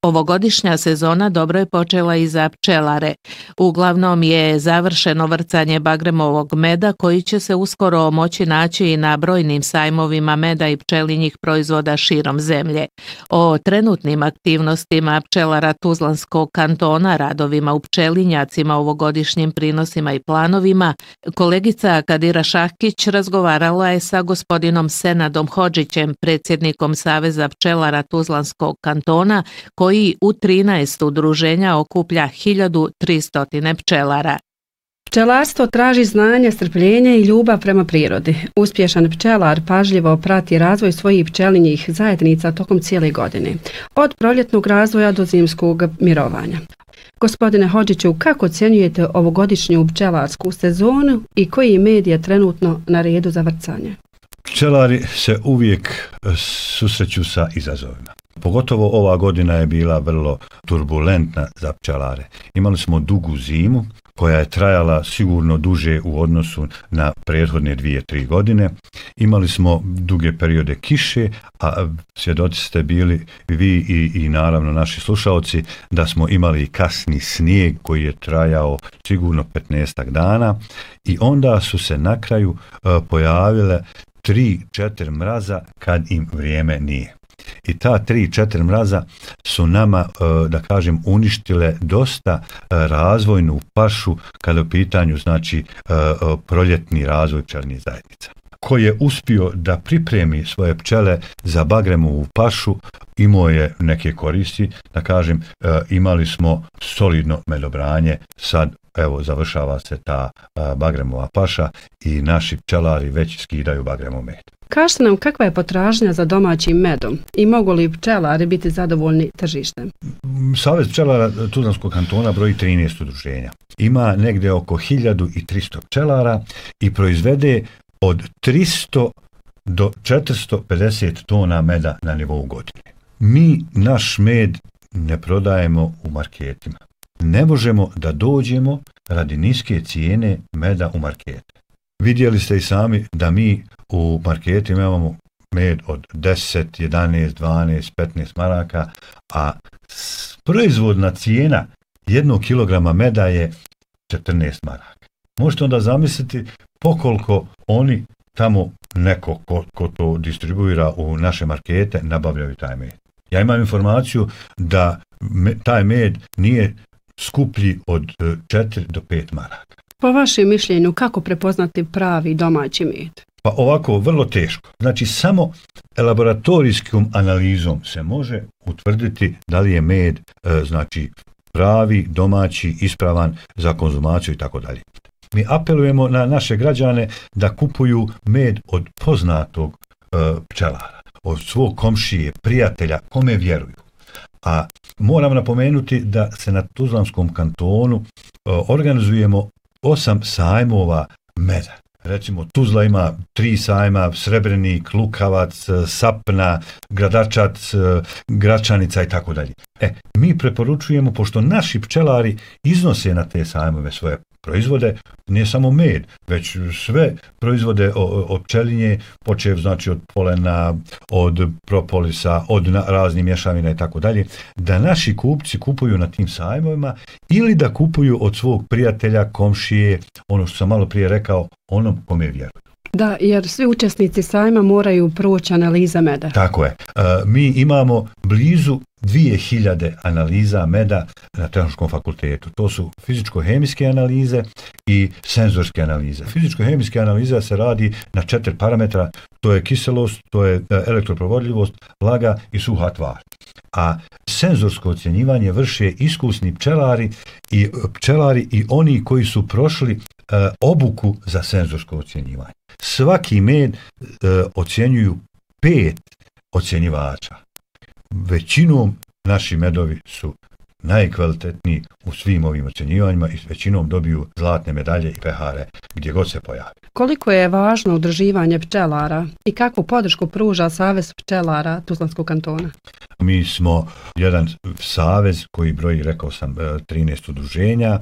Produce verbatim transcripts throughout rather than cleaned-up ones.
Ovogodišnja sezona dobro je počela i za pčelare. Uglavnom je završeno vrcanje bagremovog meda koji će se uskoro moći naći i na brojnim sajmovima meda i pčelinjih proizvoda širom zemlje. O trenutnim aktivnostima pčelara Tuzlanskog kantona, radovima u pčelinjacima, ovogodišnjim prinosima i planovima, kolegica Kadira Šahkić razgovarala je sa gospodinom Senadom Hodžićem, predsjednikom Saveza pčelara Tuzlanskog kantona, koji koji u trinaest udruženja okuplja hiljadu tristo pčelara. Pčelarstvo traži znanje, strpljenje i ljubav prema prirodi. Uspješan pčelar pažljivo prati razvoj svojih pčelinjih zajednica tokom cijele godine, od proljetnog razvoja do zimskog mirovanja. Gospodine Hodžiću, kako ocjenjujete ovogodišnju pčelarsku sezonu i koji med je trenutno na redu za vrcanje? Pčelari se uvijek susreću sa izazovima. Pogotovo ova godina je bila vrlo turbulentna za pčelare. Imali smo dugu zimu koja je trajala sigurno duže u odnosu na prethodne dvije, tri godine. Imali smo duge periode kiše, a svjedoci ste bili vi i, i naravno naši slušalci da smo imali kasni snijeg koji je trajao sigurno petnaestak dana i onda su se na kraju uh, pojavile tri, četiri mraza kad im vrijeme nije. I ta tri, četiri mraza su nama, da kažem, uništile dosta razvojnu pašu kada je u pitanju, znači, proljetni razvoj pčelinjih zajednica. Ko je uspio da pripremi svoje pčele za bagremovu pašu, imao je neke koristi, da kažem, imali smo solidno medobranje, sad evo završava se ta bagremova paša i naši pčelari već skidaju bagremov med. Kažite nam kakva je potražnja za domaćim medom i mogu li pčelari biti zadovoljni tržištem? Savez pčelara Tuzlanskog kantona broji trinaest udruženja. Ima negdje oko hiljadu tristo pčelara i proizvede od tristo do četiristo pedeset tona meda na nivou godine. Mi naš med ne prodajemo u marketima. Ne možemo da dođemo radi niske cijene meda u markete. Vidjeli ste i sami da mi u marketima imamo med od deset, jedanaest, dvanaest, petnaest maraka, a proizvodna cijena jednog kilograma meda je četrnaest maraka. Možete onda zamisliti pokoliko oni tamo neko ko, ko to distribuira u naše markete nabavljaju taj med. Ja imam informaciju da me, taj med nije skuplji od četiri do pet maraka. Po vašem mišljenju, kako prepoznati pravi domaći med? Pa ovako, vrlo teško. Znači, samo laboratorijskom analizom se može utvrditi da li je med, e, znači, pravi, domaći, ispravan za konzumaciju i tako dalje. Mi apelujemo na naše građane da kupuju med od poznatog e, pčelara, od svog komšije, prijatelja, kome vjeruju. A moram napomenuti da se na Tuzlanskom kantonu e, organizujemo osam sajmova meda. Recimo, Tuzla ima tri sajma, Srebrenik, Lukavac, Sapna, Gradačac, Gračanica i tako dalje. E, mi preporučujemo, pošto naši pčelari iznose na te sajmove svoje proizvode, nije samo med, već sve proizvode od pčelinje, počev znači od polena, od propolisa, od raznih mješavina i tako dalje, da naši kupci kupuju na tim sajmovima ili da kupuju od svog prijatelja, komšije, ono što sam malo prije rekao, onom kome vjeruju. Da, jer svi učesnici sajma moraju proći analiza meda. Tako je. E, mi imamo blizu dvije hiljade analiza meda na Tehnološkom fakultetu. To su fizičko-hemijske analize i senzorske analize. Fizičko-hemijske analize se radi na četiri parametra, to je kiselost, to je elektroprovodljivost, vlaga i suha tvar. A senzorsko ocjenjivanje vrše iskusni pčelari i pčelari i oni koji su prošli e, obuku za senzorsko ocjenjivanje. Svaki med e, ocjenjuju pet ocjenjivača. Većinom naši medovi su najkvalitetniji u svim ovim ocjenjivanjima i većinom dobiju zlatne medalje i pehare gdje god se pojavi. Koliko je važno udruživanje pčelara i kakvu podršku pruža Savez pčelara Tuzlanskog kantona? Mi smo jedan savez koji broji, rekao sam, trinaest udruženja.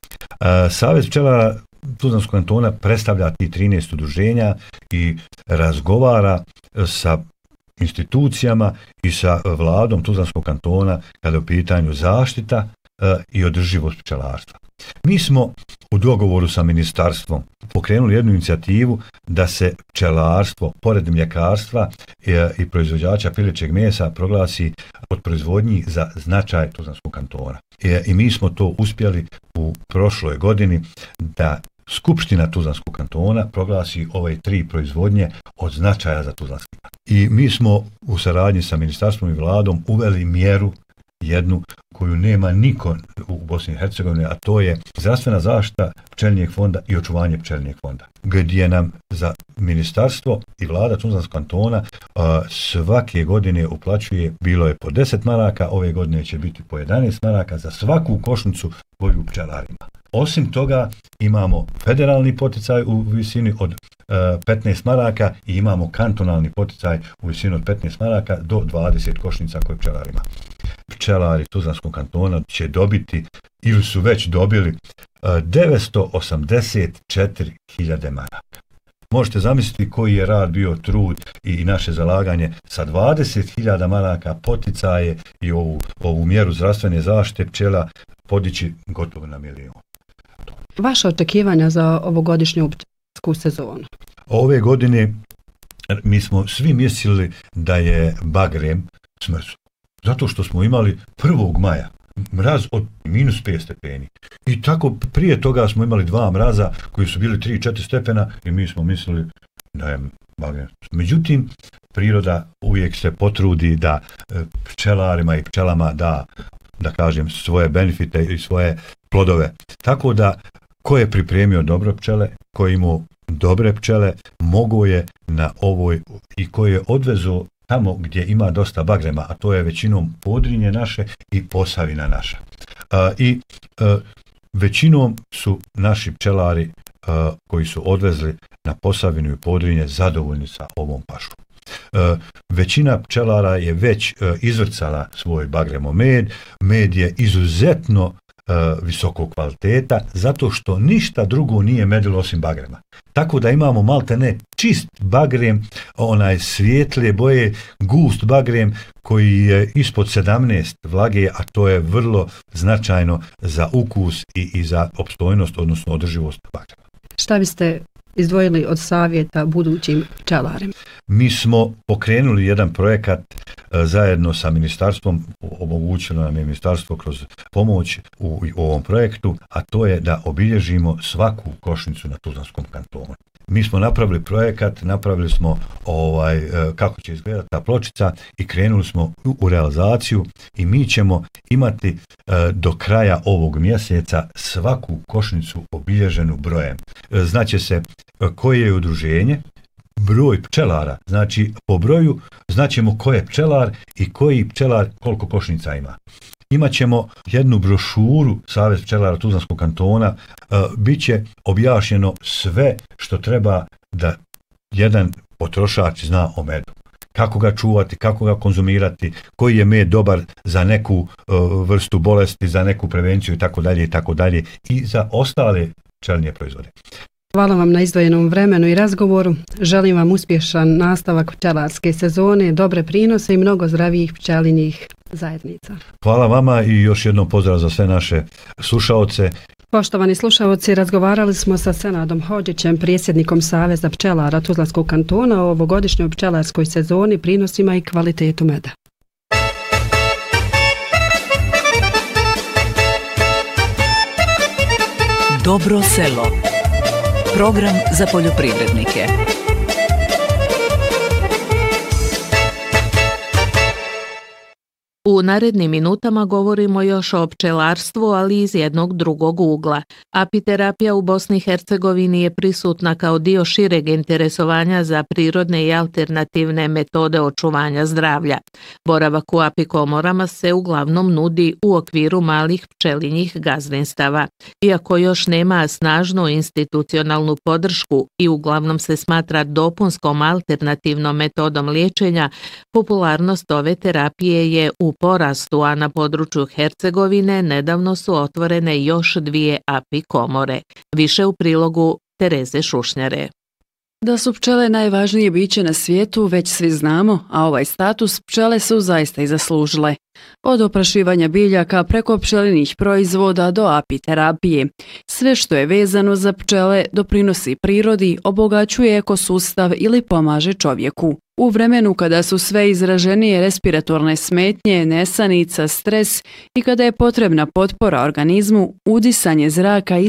Savez pčelara Tuzlanskog kantona predstavlja ti trinaest udruženja i razgovara sa institucijama i sa vladom Tuzlanskog kantona kada je u pitanju zaštita i održivost pčelarstva. Mi smo u dogovoru sa ministarstvom pokrenuli jednu inicijativu da se pčelarstvo, pored mljekarstva i proizvođača pilećeg mesa, proglasi od proizvodnji za značaj Tuzlanskog kantona. I mi smo to uspjeli u prošloj godini da Skupština Tuzlanskog kantona proglasi ove tri proizvodnje od značaja za Tuzlanski kanton. I mi smo u saradnji sa ministarstvom i vladom uveli mjeru jednu koju nema niko u Bosni i Hercegovini, a to je zdravstvena zaštita pčelinjeg fonda i očuvanje pčelinjeg fonda, gdje nam za ministarstvo i vlada Tuzlanskog kantona a, svake godine uplaćuje, bilo je po deset maraka, ove godine će biti po jedanaest maraka za svaku košnicu koju pčelarima. Osim toga imamo federalni poticaj u visini od uh, petnaest maraka i imamo kantonalni poticaj u visini od petnaest maraka do dvadeset košnica koje pčelarima. Pčelari Tuzlanskog kantona će dobiti ili su već dobili uh, devetsto osamdeset četiri hiljade maraka. Možete zamisliti koji je rad bio, trud i naše zalaganje sa dvadeset hiljada maraka poticaje i ovu, ovu mjeru zdravstvene zaštite pčela podići gotovo na milijun. Vaše očekivanja za ovogodišnju pčelarsku sezonu? Ove godine mi smo svi mislili da je bagrem smrzu. Zato što smo imali prvog maja mraz od minus pet stepeni. I tako prije toga smo imali dva mraza koji su bili tri do četiri stepena i mi smo mislili da je bagrem. Međutim, priroda uvijek se potrudi da pčelarima i pčelama da, da kažem, svoje benefite i svoje plodove. Tako da ko je pripremio dobro pčele, ko je imao dobre pčele, mogo je na ovoj i ko je odvezo tamo gdje ima dosta bagrema, a to je većinom Podrinje naše i Posavina naša. A, I a, većinom su naši pčelari a, koji su odvezli na Posavinu i Podrinje zadovoljni sa ovom pašom. Uh, većina pčelara je već uh, izvrcala svoj bagremo med. Med je izuzetno uh, visokog kvaliteta zato što ništa drugo nije medilo osim bagrema. Tako da imamo maltene čist bagrem, onaj svijetle boje, gust bagrem koji je ispod sedamnaest vlage, a to je vrlo značajno za ukus i, i za opstojnost, odnosno održivost bagrema. Šta biste izdvojili od savjeta budućim pčelarima? Mi smo pokrenuli jedan projekat e, zajedno sa ministarstvom, omogućilo nam je ministarstvo kroz pomoć u, u ovom projektu, a to je da obilježimo svaku košnicu na Tuzlanskom kantonu. Mi smo napravili projekat, napravili smo ovaj, e, kako će izgledati ta pločica i krenuli smo u, u realizaciju i mi ćemo imati e, do kraja ovog mjeseca svaku košnicu obilježenu brojem. E, znaće se koje je udruženje, broj pčelara, znači po broju znaćemo ko je pčelar i koji pčelar koliko košnica ima. Imaćemo jednu brošuru Savez pčelara Tuzlanskog kantona, uh, bit će objašnjeno sve što treba da jedan potrošač zna o medu. Kako ga čuvati, kako ga konzumirati, koji je med dobar za neku uh, vrstu bolesti, za neku prevenciju i tako dalje i tako dalje i za ostale pčelinje proizvode. Hvala vam na izdvojenom vremenu i razgovoru. Želim vam uspješan nastavak pčelarske sezone, dobre prinose i mnogo zdravijih pčelinjih zajednica. Hvala vama i još jednom pozdrav za sve naše slušaoce. Poštovani slušaoci, razgovarali smo sa Senadom Hodžićem, predsjednikom Saveza pčelara Tuzlanskog kantona o ovogodišnjoj pčelarskoj sezoni, prinosima i kvalitetu meda. Dobro selo. Program za poljoprivrednike. U narednim minutama govorimo još o pčelarstvu, ali iz jednog drugog ugla. Apiterapija u Bosni i Hercegovini je prisutna kao dio šireg interesovanja za prirodne i alternativne metode očuvanja zdravlja. Boravak u apikomorama se uglavnom nudi u okviru malih pčelinjih gazdinstava. Iako još nema snažnu institucionalnu podršku i uglavnom se smatra dopunskom alternativnom metodom liječenja, popularnost ove terapije je u porastu, a na području Hercegovine nedavno su otvorene još dvije apikomore. Više u prilogu Tereze Šušnjare. Da su pčele najvažnije biće na svijetu već svi znamo, a ovaj status pčele su zaista i zaslužile. Od oprašivanja biljaka preko pčelinih proizvoda do apiterapije. Sve što je vezano za pčele doprinosi prirodi, obogaćuje ekosustav ili pomaže čovjeku. U vremenu kada su sve izraženije respiratorne smetnje, nesanica, stres i kada je potrebna potpora organizmu, udisanje zraka